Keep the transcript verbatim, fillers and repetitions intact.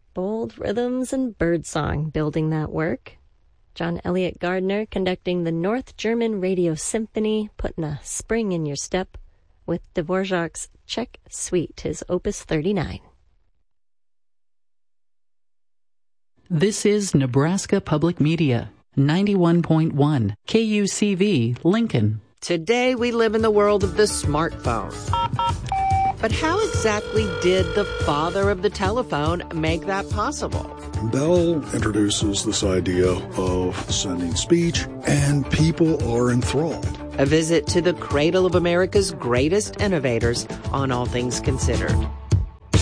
Bold rhythms and birdsong building that work. John Elliott Gardner conducting the North German Radio Symphony, putting a spring in your step with Dvorak's Czech Suite, his Opus thirty-nine. This is Nebraska Public Media, ninety-one point one K U C V, Lincoln. Today we live in the world of the smartphone. But how exactly did the father of the telephone make that possible? Bell introduces this idea of sending speech, and people are enthralled. A visit to the cradle of America's greatest innovators on All Things Considered.